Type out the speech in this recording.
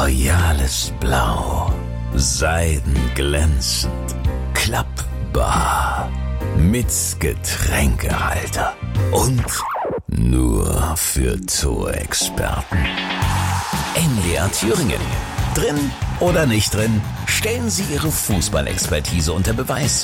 royales Blau, seidenglänzend, klappbar, mit Getränkehalter und nur für Zoo-Experten. NDR Thüringen. Drin oder nicht drin, stellen Sie Ihre Fußballexpertise unter Beweis.